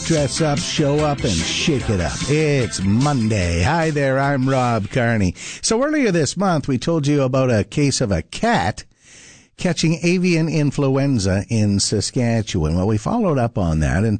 dress up, show up, and shake it up. It's Monday. Hi there, I'm Rob Carney. So earlier this month, we told you about a case of a cat catching avian influenza in Saskatchewan. Well, we followed up on that and